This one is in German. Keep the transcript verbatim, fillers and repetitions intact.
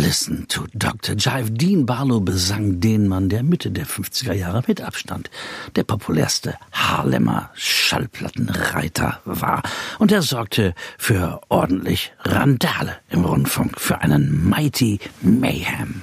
Listen to Doktor Jive. Dean Barlow besang den Mann der Mitte der fünfziger Jahre mit Abstand der populärste Harlemmer Schallplattenreiter war. Und er sorgte für ordentlich Randale im Rundfunk, für einen Mighty Mayhem.